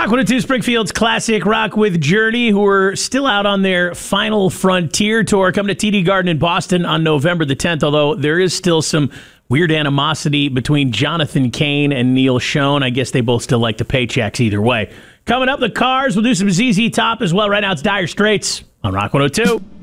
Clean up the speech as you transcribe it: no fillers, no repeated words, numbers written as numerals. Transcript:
Rock 102 Springfield's Classic Rock with Journey, who are still out on their final Frontier tour, coming to TD Garden in Boston on November the 10th, although there is still some weird animosity between Jonathan Cain and Neil Schon. I guess they both still like the paychecks either way. Coming up, the Cars. We'll do some ZZ Top as well. Right now, it's Dire Straits on Rock 102.